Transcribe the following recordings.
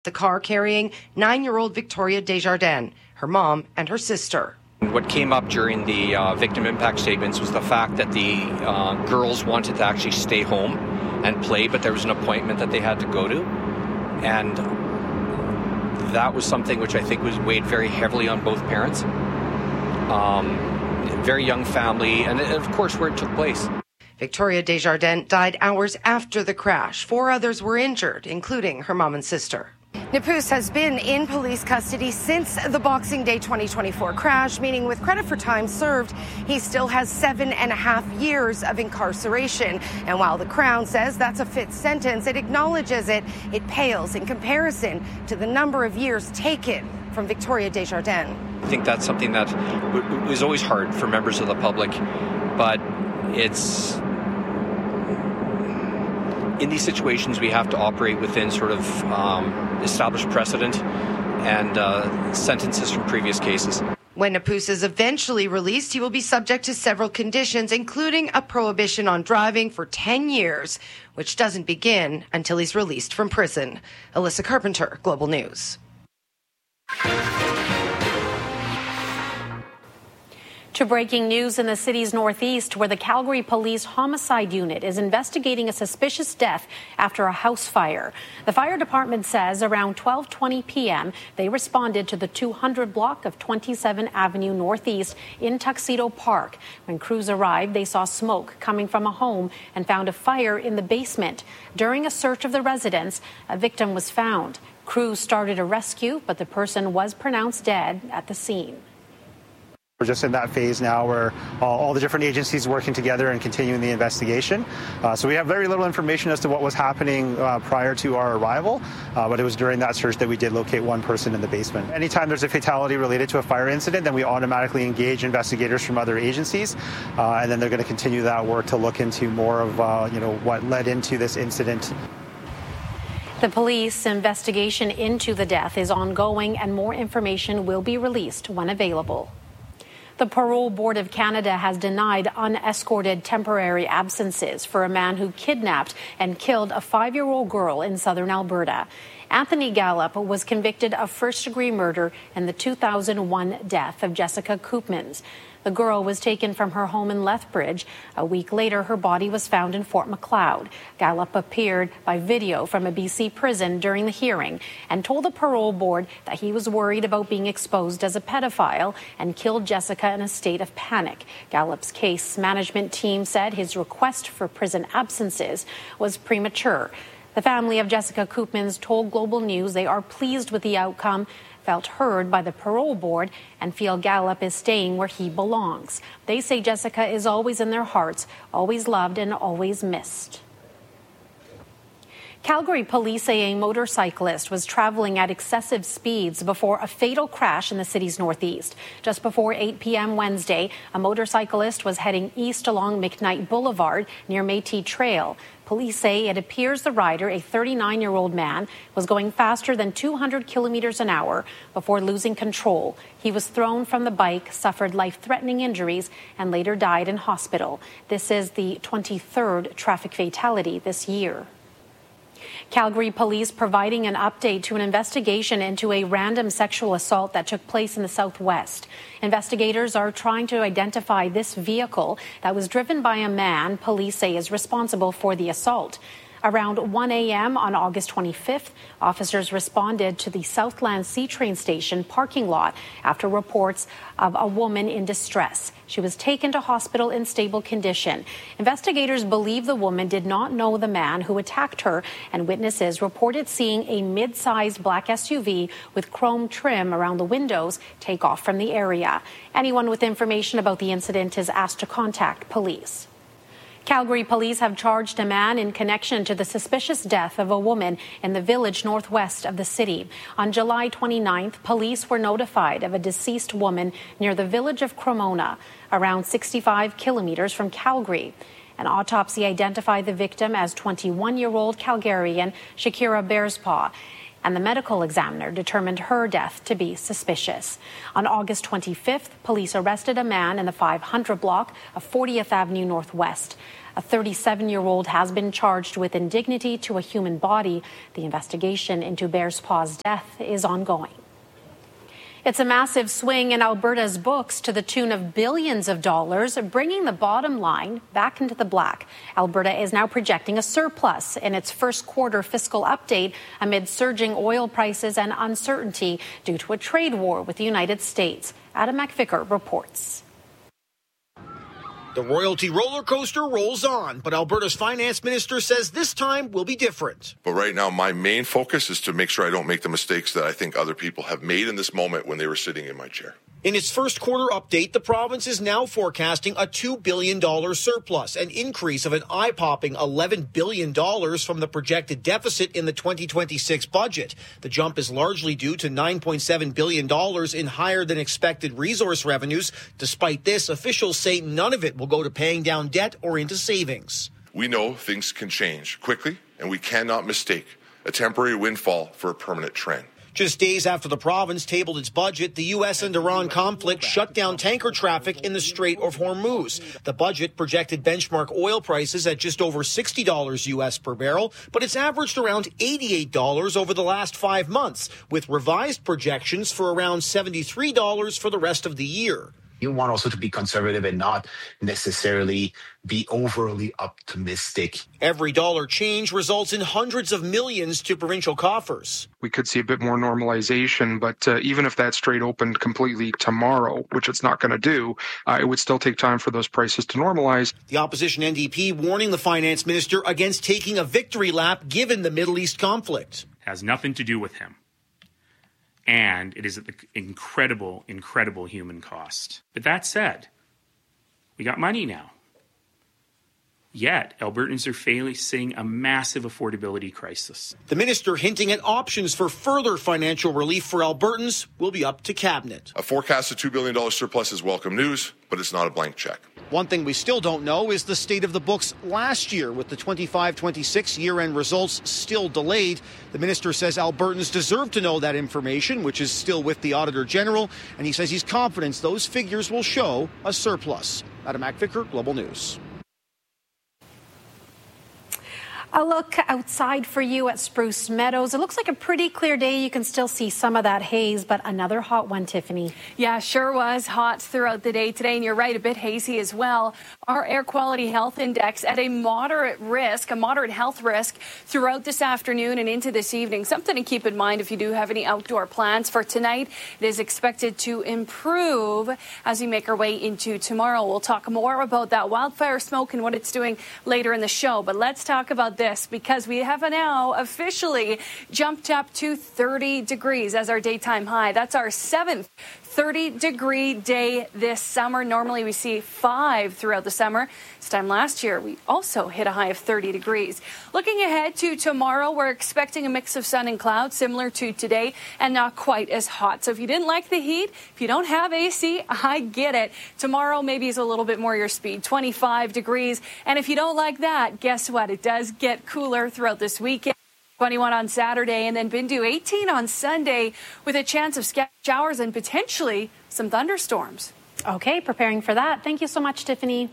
The car carrying 9-year-old Victoria Desjardins, her mom and her sister. What came up during the victim impact statements was the fact that the girls wanted to actually stay home and play, but there was an appointment that they had to go to. And that was something which I think was weighed very heavily on both parents. Very young family, and of course where it took place. Victoria Desjardins died hours after the crash. 4 others were injured, including her mom and sister. Nipus has been in police custody since the Boxing Day 2024 crash, meaning with credit for time served, he still has 7.5 years of incarceration. And while the Crown says that's a fit sentence, it acknowledges it pales in comparison to the number of years taken from Victoria Desjardins. I think that's something that was always hard for members of the public, but it's... In these situations, we have to operate within sort of established precedent and sentences from previous cases. When Nipus is eventually released, he will be subject to several conditions, including a prohibition on driving for 10 years, which doesn't begin until he's released from prison. Alyssa Carpenter, Global News. To breaking news in the city's northeast, where the Calgary Police Homicide Unit is investigating a suspicious death after a house fire. The fire department says around 12:20 p.m. they responded to the 200 block of 27 Avenue Northeast in Tuxedo Park. When crews arrived, they saw smoke coming from a home and found a fire in the basement. During a search of the residence, a victim was found. Crews started a rescue, but the person was pronounced dead at the scene. We're just in that phase now where all the different agencies working together and continuing the investigation. So we have very little information as to what was happening prior to our arrival, but it was during that search that we did locate one person in the basement. Anytime there's a fatality related to a fire incident, then we automatically engage investigators from other agencies, and then they're going to continue that work to look into more of what led into this incident. The police investigation into the death is ongoing, and more information will be released when available. The Parole Board of Canada has denied unescorted temporary absences for a man who kidnapped and killed a 5-year-old girl in southern Alberta. Anthony Gallup was convicted of first-degree murder in the 2001 death of Jessica Koopmans. The girl was taken from her home in Lethbridge. A week later, her body was found in Fort Macleod. Gallup appeared by video from a BC prison during the hearing and told the parole board that he was worried about being exposed as a pedophile and killed Jessica in a state of panic. Gallup's case management team said his request for prison absences was premature. The family of Jessica Koopmans told Global News they are pleased with the outcome, felt heard by the parole board, and feel Gallup is staying where he belongs. They say Jessica is always in their hearts, always loved and always missed. Calgary police say a motorcyclist was traveling at excessive speeds before a fatal crash in the city's northeast. Just before 8 p.m. Wednesday, a motorcyclist was heading east along McKnight Boulevard near Métis Trail. Police say it appears the rider, a 39-year-old man, was going faster than 200 kilometers an hour before losing control. He was thrown from the bike, suffered life-threatening injuries, and later died in hospital. This is the 23rd traffic fatality this year. Calgary police providing an update to an investigation into a random sexual assault that took place in the Southwest. Investigators are trying to identify this vehicle that was driven by a man police say is responsible for the assault. Around 1 a.m. on August 25th, officers responded to the Southland C train station parking lot after reports of a woman in distress. She was taken to hospital in stable condition. Investigators believe the woman did not know the man who attacked her, and witnesses reported seeing a mid-sized black SUV with chrome trim around the windows take off from the area. Anyone with information about the incident is asked to contact police. Calgary police have charged a man in connection to the suspicious death of a woman in the village northwest of the city. On July 29th, police were notified of a deceased woman near the village of Cremona, around 65 kilometers from Calgary. An autopsy identified the victim as 21-year-old Calgarian Shakira Bearspaw. and the medical examiner determined her death to be suspicious. On August 25th, police arrested a man in the 500 block of 40th Avenue Northwest. A 37-year-old has been charged with indignity to a human body. The investigation into Bears Paw's death is ongoing. It's a massive swing in Alberta's books to the tune of billions of dollars, bringing the bottom line back into the black. Alberta is now projecting a surplus in its first quarter fiscal update amid surging oil prices and uncertainty due to a trade war with the United States. Adam McVicker reports. The royalty roller coaster rolls on, but Alberta's finance minister says this time will be different. But right now, my main focus is to make sure I don't make the mistakes that I think other people have made in this moment when they were sitting in my chair. In its first quarter update, the province is now forecasting a $2 billion surplus, an increase of an eye-popping $11 billion from the projected deficit in the 2026 budget. The jump is largely due to $9.7 billion in higher-than-expected resource revenues. Despite this, officials say none of it will go to paying down debt or into savings. We know things can change quickly, and we cannot mistake a temporary windfall for a permanent trend. Just days after the province tabled its budget, the U.S. and Iran conflict shut down tanker traffic in the Strait of Hormuz. The budget projected benchmark oil prices at just over $60 U.S. per barrel, but it's averaged around $88 over the last 5 months, with revised projections for around $73 for the rest of the year. You want also to be conservative and not necessarily be overly optimistic. Every dollar change results in hundreds of millions to provincial coffers. We could see a bit more normalization, but even if that strait opened completely tomorrow, which it's not going to do, it would still take time for those prices to normalize. The opposition NDP warning the finance minister against taking a victory lap given the Middle East conflict. Has nothing to do with him. And it is at the incredible, incredible human cost. But that said, we got money now. Yet, Albertans are facing a massive affordability crisis. The minister hinting at options for further financial relief for Albertans will be up to Cabinet. A forecasted $2 billion surplus is welcome news, but it's not a blank check. One thing we still don't know is the state of the books last year, with the 25-26 year-end results still delayed. The minister says Albertans deserve to know that information, which is still with the Auditor General, and he says he's confident those figures will show a surplus. Adam McVicker, Global News. A look outside for you at Spruce Meadows. It looks like a pretty clear day. You can still see some of that haze, but another hot one, Tiffany. Yeah, sure was hot throughout the day today, and you're right, a bit hazy as well. Our air quality health index at a moderate health risk throughout this afternoon and into this evening. Something to keep in mind if you do have any outdoor plans for tonight. It is expected to improve as we make our way into tomorrow. We'll talk more about that wildfire smoke and what it's doing later in the show, but let's talk about this, because we have now officially jumped up to 30 degrees as our daytime high. That's our 7th 30-degree day this summer. Normally we see 5 throughout the summer. This time last year, we also hit a high of 30 degrees. Looking ahead to tomorrow, we're expecting a mix of sun and clouds similar to today and not quite as hot. So if you didn't like the heat, if you don't have AC, I get it. Tomorrow maybe is a little bit more your speed, 25 degrees. And if you don't like that, guess what? It does get cooler throughout this weekend. 21 on Saturday, and then Bindu 18 on Sunday with a chance of showers and potentially some thunderstorms. Okay, preparing for that. Thank you so much, Tiffany.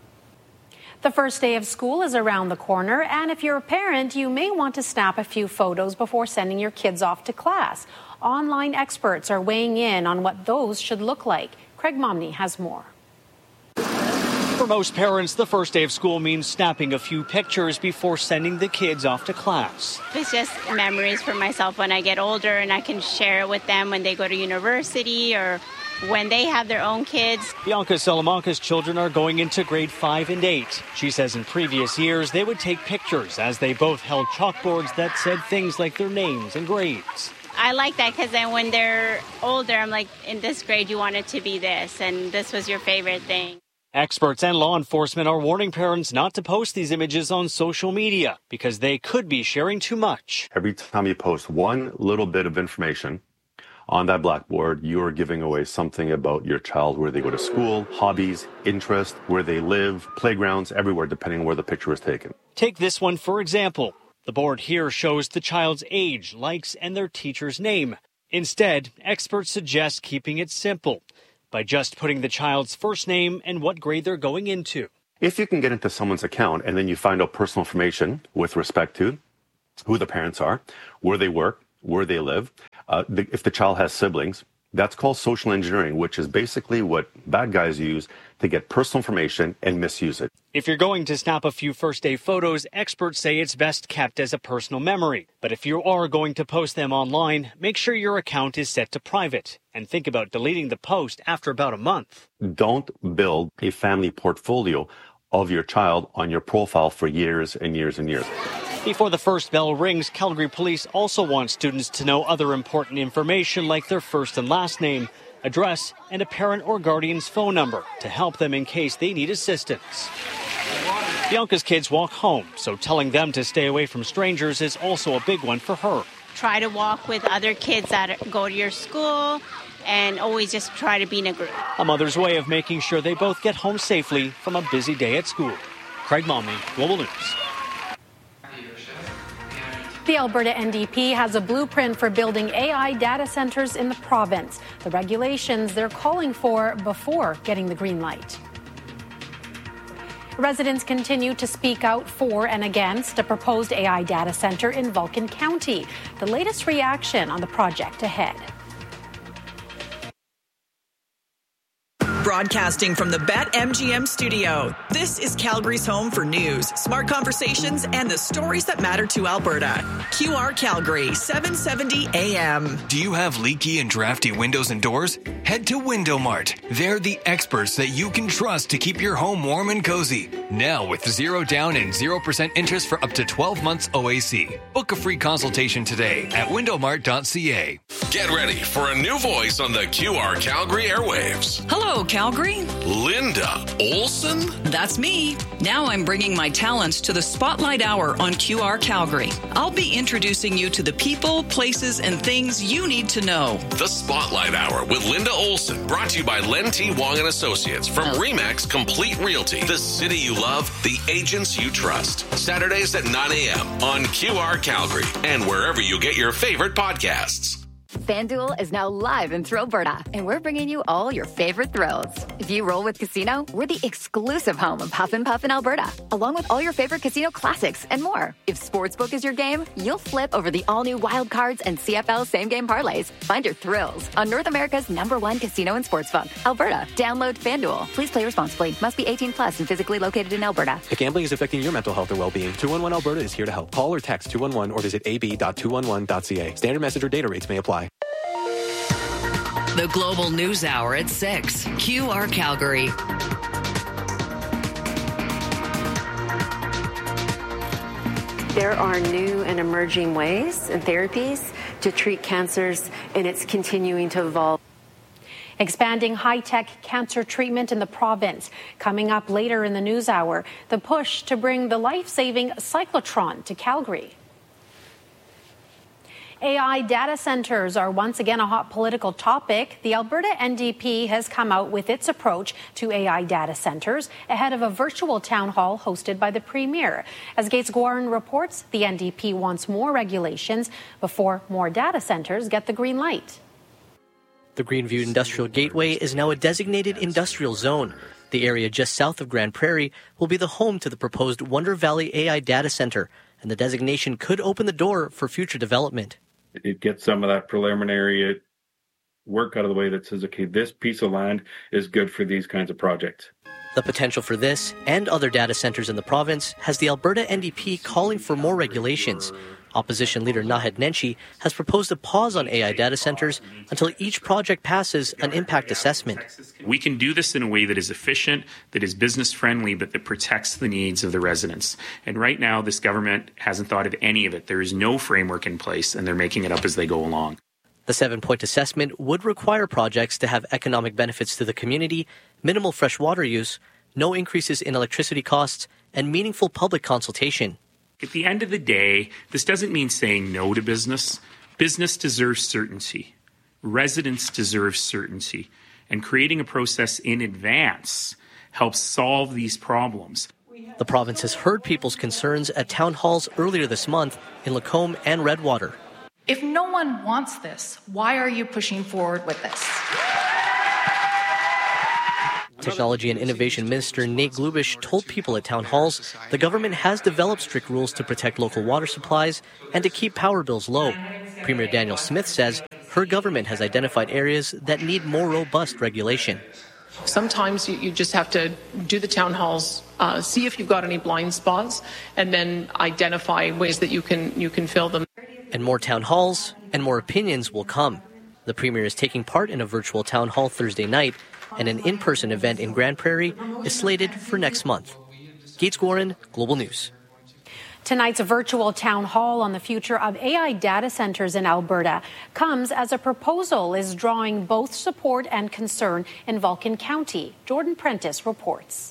The first day of school is around the corner, and if you're a parent, you may want to snap a few photos before sending your kids off to class. Online experts are weighing in on what those should look like. Craig Momney has more. For most parents, the first day of school means snapping a few pictures before sending the kids off to class. It's just memories for myself when I get older, and I can share it with them when they go to university or when they have their own kids. Bianca Salamanca's children are going into grade 5 and 8. She says in previous years they would take pictures as they both held chalkboards that said things like their names and grades. I like that because then when they're older, I'm like, in this grade you wanted to be this, and this was your favorite thing. Experts and law enforcement are warning parents not to post these images on social media because they could be sharing too much. Every time you post one little bit of information on that blackboard, you are giving away something about your child, where they go to school, hobbies, interests, where they live, playgrounds, everywhere, depending on where the picture is taken. Take this one, for example. The board here shows the child's age, likes, and their teacher's name. Instead, experts suggest keeping it simple by just putting the child's first name and what grade they're going into. If you can get into someone's account and then you find out personal information with respect to who the parents are, where they work, where they live, if the child has siblings, that's called social engineering, which is basically what bad guys use to get personal information and misuse it. If you're going to snap a few first day photos, experts say it's best kept as a personal memory. But if you are going to post them online, make sure your account is set to private and think about deleting the post after about a month. Don't build a family portfolio of your child on your profile for years and years and years. Before the first bell rings, Calgary Police also want students to know other important information like their first and last name, address, and a parent or guardian's phone number to help them in case they need assistance. Bianca's kids walk home, so telling them to stay away from strangers is also a big one for her. Try to walk with other kids that go to your school and always just try to be in a group. A mother's way of making sure they both get home safely from a busy day at school. Craig Momney, Global News. The Alberta NDP has a blueprint for building AI data centers in the province. The regulations they're calling for before getting the green light. Residents continue to speak out for and against a proposed AI data center in Vulcan County. The latest reaction on the project ahead. Broadcasting from the BetMGM studio, this is Calgary's home for news, smart conversations, and the stories that matter to Alberta. QR Calgary, 770 AM. Do you have leaky and drafty windows and doors? Head to Window Mart. They're the experts that you can trust to keep your home warm and cozy. Now with 0 down and 0% interest for up to 12 months OAC. Book a free consultation today at windowmart.ca. Get ready for a new voice on the QR Calgary airwaves. Hello, Calgary. Linda Olson? That's me. Now I'm bringing my talents to the Spotlight Hour on QR Calgary. I'll be introducing you to the people, places, and things you need to know. The Spotlight Hour with Linda Olson, brought to you by Len T. Wong and Associates from RE/MAX Complete Realty. The city you love, the agents you trust. Saturdays at 9 a.m. on QR Calgary and wherever you get your favorite podcasts. FanDuel is now live in Thrillberta, and we're bringing you all your favorite thrills. If you roll with Casino, we're the exclusive home of Huff and Puff in Alberta, along with all your favorite casino classics and more. If Sportsbook is your game, you'll flip over the all-new Wild Cards and CFL same-game parlays. Find your thrills on North America's #1 casino and sportsbook, Alberta. Download FanDuel. Please play responsibly. Must be 18 plus and physically located in Alberta. If gambling is affecting your mental health or well-being, 211 Alberta is here to help. Call or text 211 or visit ab.211.ca. Standard message or data rates may apply. The Global News Hour at 6. QR Calgary. There are new and emerging ways and therapies to treat cancers, and it's continuing to evolve. Expanding high-tech cancer treatment in the province. Coming up later in the news hour, the push to bring the life-saving cyclotron to Calgary. AI data centers are once again a hot political topic. The Alberta NDP has come out with its approach to AI data centers ahead of a virtual town hall hosted by the Premier. As Gates Guarin reports, the NDP wants more regulations before more data centers get the green light. The Greenview Industrial Gateway is now a designated industrial zone. The area just south of Grand Prairie will be the home to the proposed Wonder Valley AI data center, and the designation could open the door for future development. It gets some of that preliminary work out of the way that says, okay, this piece of land is good for these kinds of projects. The potential for this and other data centers in the province has the Alberta NDP calling for more regulations. Opposition leader Naheed Nenshi has proposed a pause on AI data centers until each project passes an impact assessment. We can do this in a way that is efficient, that is business friendly, but that protects the needs of the residents. And right now, this government hasn't thought of any of it. There is no framework in place, and they're making it up as they go along. The 7-point assessment would require projects to have economic benefits to the community, minimal fresh water use, no increases in electricity costs, and meaningful public consultation. At the end of the day, this doesn't mean saying no to business. Business deserves certainty. Residents deserve certainty. And creating a process in advance helps solve these problems. The province has heard people's concerns at town halls earlier this month in Lacombe and Redwater. If no one wants this, why are you pushing forward with this? Technology and Innovation Minister Nate Glubish told people at town halls the government has developed strict rules to protect local water supplies and to keep power bills low. Premier Danielle Smith says her government has identified areas that need more robust regulation. Sometimes you just have to do the town halls, see if you've got any blind spots, and then identify ways that you can fill them. And more town halls and more opinions will come. The Premier is taking part in a virtual town hall Thursday night, and an in-person event in Grand Prairie is slated for next month. Gates Gorin, Global News. Tonight's virtual town hall on the future of AI data centers in Alberta comes as a proposal is drawing both support and concern in Vulcan County. Jordan Prentice reports.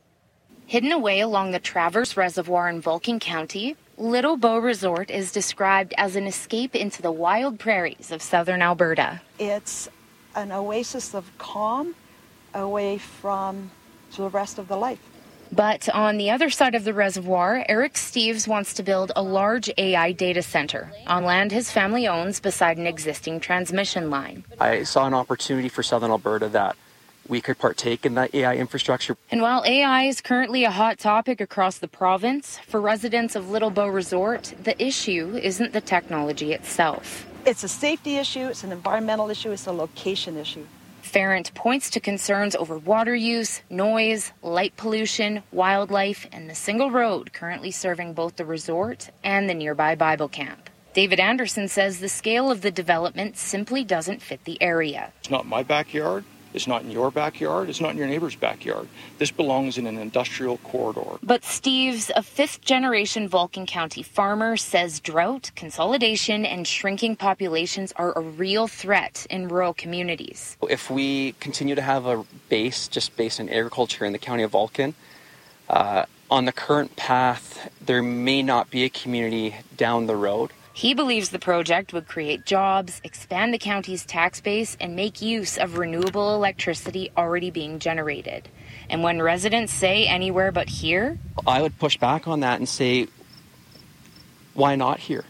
Hidden away along the Traverse Reservoir in Vulcan County, Little Bow Resort is described as an escape into the wild prairies of southern Alberta. It's an oasis of calm away from the rest of the life. But on the other side of the reservoir, Eric Steeves wants to build a large AI data center on land his family owns beside an existing transmission line. I saw an opportunity for southern Alberta that we could partake in that AI infrastructure. And while AI is currently a hot topic across the province, for residents of Little Bow Resort, the issue isn't the technology itself. It's a safety issue, it's an environmental issue, it's a location issue. Ferrand points to concerns over water use, noise, light pollution, wildlife, and the single road currently serving both the resort and the nearby Bible camp. David Anderson says the scale of the development simply doesn't fit the area. It's not my backyard. It's not in your backyard. It's not in your neighbor's backyard. This belongs in an industrial corridor. But Steeves, a fifth-generation Vulcan County farmer, says drought, consolidation, and shrinking populations are a real threat in rural communities. If we continue to have a base just based on agriculture in the county of Vulcan, on the current path, there may not be a community down the road. He believes the project would create jobs, expand the county's tax base, and make use of renewable electricity already being generated. And when residents say anywhere but here, I would push back on that and say, why not here?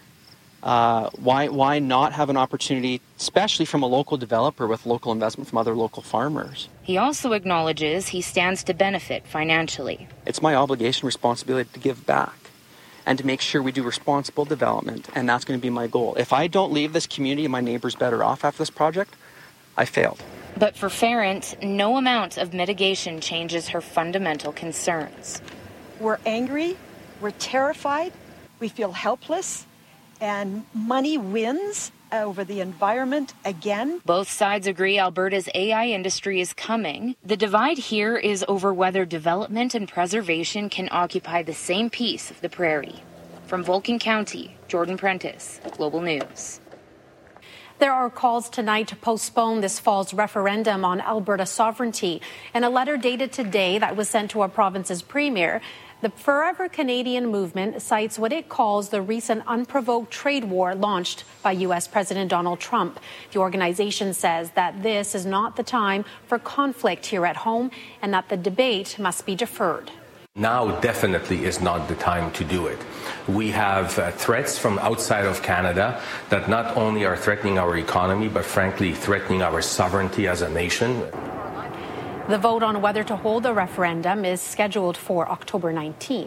Why not have an opportunity, especially from a local developer with local investment from other local farmers? He also acknowledges he stands to benefit financially. It's my obligation, responsibility to give back and to make sure we do responsible development, and that's going to be my goal. If I don't leave this community and my neighbors better off after this project, I failed. But for Ferrand, no amount of mitigation changes her fundamental concerns. We're angry, we're terrified, we feel helpless, and money wins over the environment again. Both sides agree Alberta's AI industry is coming. The divide here is over whether development and preservation can occupy the same piece of the prairie. From Vulcan County, Jordan Prentice, Global News. There are calls tonight to postpone this fall's referendum on Alberta sovereignty. In a letter dated today that was sent to our province's premier, the Forever Canadian movement cites what it calls the recent unprovoked trade war launched by U.S. President Donald Trump. The organization says that this is not the time for conflict here at home and that the debate must be deferred. Now definitely is not the time to do it. We have threats from outside of Canada that not only are threatening our economy, but frankly threatening our sovereignty as a nation. The vote on whether to hold a referendum is scheduled for October 19th.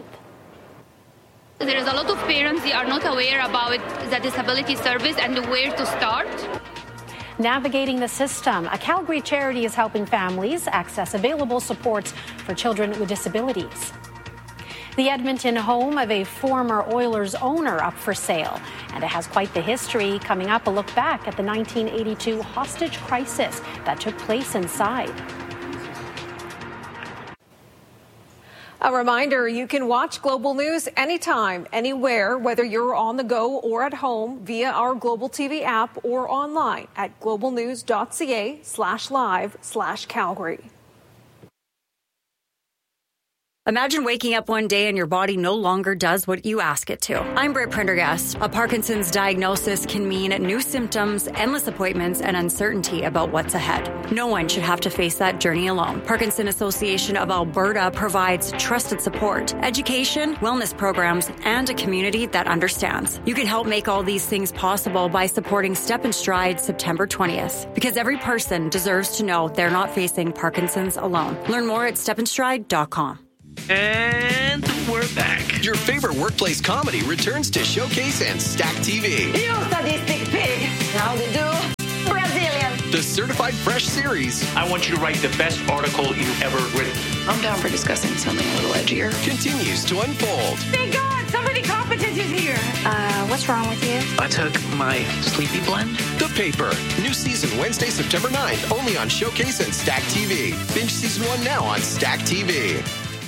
There is a lot of parents that are not aware about the disability service and where to start. Navigating the system, a Calgary charity is helping families access available supports for children with disabilities. The Edmonton home of a former Oilers owner up for sale, and it has quite the history. Coming up, a look back at the 1982 hostage crisis that took place inside. A reminder, you can watch Global News anytime, anywhere, whether you're on the go or at home via our Global TV app or online at globalnews.ca/live/Calgary. Imagine waking up one day and your body no longer does what you ask it to. I'm Britt Prendergast. A Parkinson's diagnosis can mean new symptoms, endless appointments, and uncertainty about what's ahead. No one should have to face that journey alone. Parkinson Association of Alberta provides trusted support, education, wellness programs, and a community that understands. You can help make all these things possible by supporting Step in Stride September 20th, because every person deserves to know they're not facing Parkinson's alone. Learn more at stepinstride.com. And we're back. Your favorite workplace comedy returns to Showcase and Stack TV. You sadistic pig. How they do? Brazilian. The Certified Fresh series. I want you to write the best article you've ever written. I'm down for discussing something a little edgier. Continues to unfold. Thank God, somebody competent is here. What's wrong with you? I took my sleepy blend. The Paper. New season Wednesday, September 9th, only on Showcase and Stack TV. Binge season 1 now on Stack TV.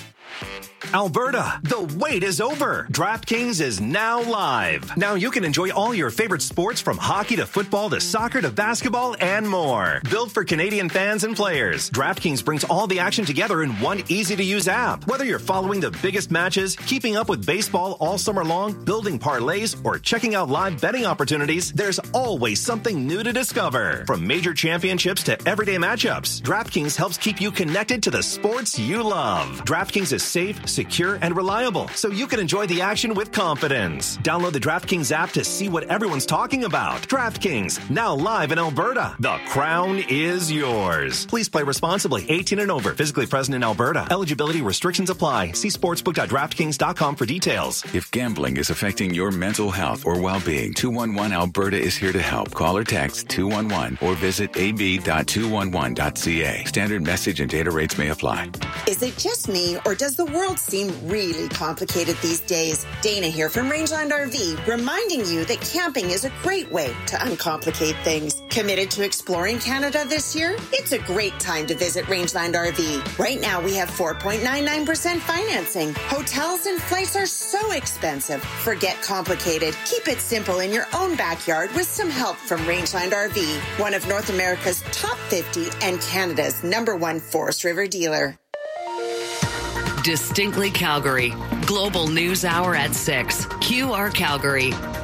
Alberta, the wait is over. DraftKings is now live. Now you can enjoy all your favorite sports from hockey to football to soccer to basketball and more. Built for Canadian fans and players, DraftKings brings all the action together in one easy-to-use app. Whether you're following the biggest matches, keeping up with baseball all summer long, building parlays, or checking out live betting opportunities, there's always something new to discover. From major championships to everyday matchups, DraftKings helps keep you connected to the sports you love. DraftKings is safe, secure, and reliable, so you can enjoy the action with confidence. Download the DraftKings app to see what everyone's talking about. DraftKings, now live in Alberta. The crown is yours. Please play responsibly. 18 and over. Physically present in Alberta. Eligibility restrictions apply. See sportsbook.draftkings.com for details. If gambling is affecting your mental health or well-being, 211 Alberta is here to help. Call or text 211 or visit ab.211.ca. Standard message and data rates may apply. Is it just me, or does the world seem really complicated these days? Dana here from Rangeland RV, reminding you that camping is a great way to uncomplicate things. Committed to exploring Canada this year? It's a great time to visit Rangeland RV. Right now we have 4.99% financing. Hotels and flights are so expensive. Forget complicated. Keep it simple in your own backyard with some help from Rangeland RV, one of North America's top 50 and Canada's #1 Forest River dealer. Distinctly Calgary. Global News Hour at 6. QR Calgary.